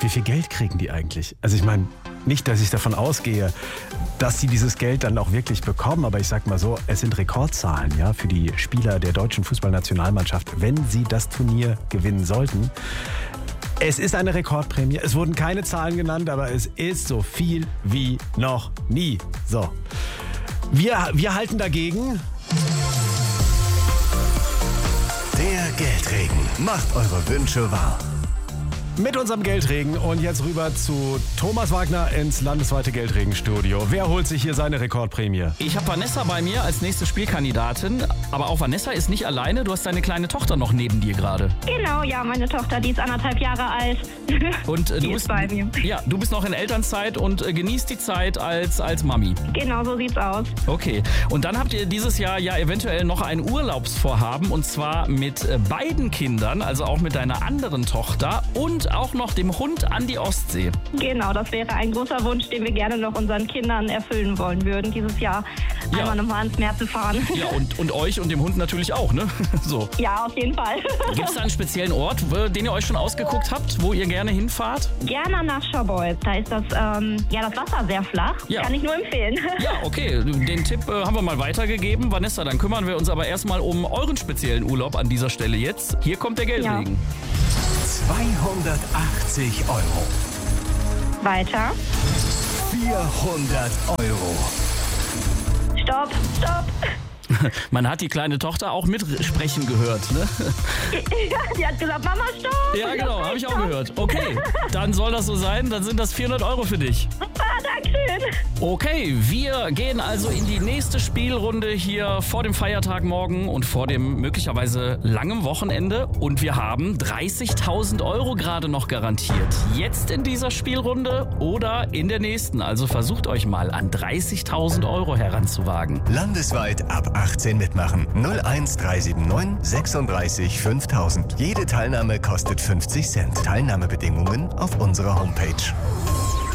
Wie viel Geld kriegen die eigentlich? Also ich meine, nicht, dass ich davon ausgehe, dass sie dieses Geld dann auch wirklich bekommen, aber ich sag mal so, es sind Rekordzahlen, ja, für die Spieler der deutschen Fußballnationalmannschaft, wenn sie das Turnier gewinnen sollten. Es ist eine Rekordprämie. Es wurden keine Zahlen genannt, aber es ist so viel wie noch nie. So. Wir halten dagegen. Der Geldregen macht eure Wünsche wahr. Mit unserem Geldregen und jetzt rüber zu Thomas Wagner ins landesweite Geldregenstudio. Wer holt sich hier seine Rekordprämie? Ich habe Vanessa bei mir als nächste Spielkandidatin. Aber auch Vanessa ist nicht alleine. Du hast deine kleine Tochter noch neben dir gerade. Genau, ja, meine Tochter, die ist 1,5 Jahre alt. Und die ist bei mir. Ja, du bist noch in Elternzeit und genießt die Zeit als Mami. Genau, so sieht's aus. Okay. Und dann habt ihr dieses Jahr ja eventuell noch ein Urlaubsvorhaben. Und zwar mit beiden Kindern, also auch mit deiner anderen Tochter und auch noch dem Hund an die Ostsee. Genau, das wäre ein großer Wunsch, den wir gerne noch unseren Kindern erfüllen wollen würden, dieses Jahr einmal nochmal ans Meer zu fahren. Ja, und euch und dem Hund natürlich auch, ne? So. Ja, auf jeden Fall. Gibt es da einen speziellen Ort, den ihr euch schon ausgeguckt habt, wo ihr gerne hinfahrt? Gerne nach Scharbeutz. Da ist das Wasser sehr flach. Ja. Kann ich nur empfehlen. Ja, okay. Den Tipp haben wir mal weitergegeben. Vanessa, dann kümmern wir uns aber erstmal um euren speziellen Urlaub an dieser Stelle jetzt. Hier kommt der Geldregen. Ja. 280 Euro. Weiter. 400 Euro. Stopp. Man hat die kleine Tochter auch mitsprechen gehört, ne? Ja, die hat gesagt, Mama, stopp. Ja, genau, habe ich auch gehört. Okay, dann soll das so sein. Dann sind das 400 Euro für dich. Dankeschön. Okay, wir gehen also in die nächste Spielrunde hier vor dem Feiertag morgen und vor dem möglicherweise langen Wochenende. Und wir haben 30.000 Euro gerade noch garantiert. Jetzt in dieser Spielrunde oder in der nächsten. Also versucht euch mal an 30.000 Euro heranzuwagen. Landesweit ab 18 mitmachen. 01379 36 5000. Jede Teilnahme kostet 50 Cent. Teilnahmebedingungen auf unserer Homepage.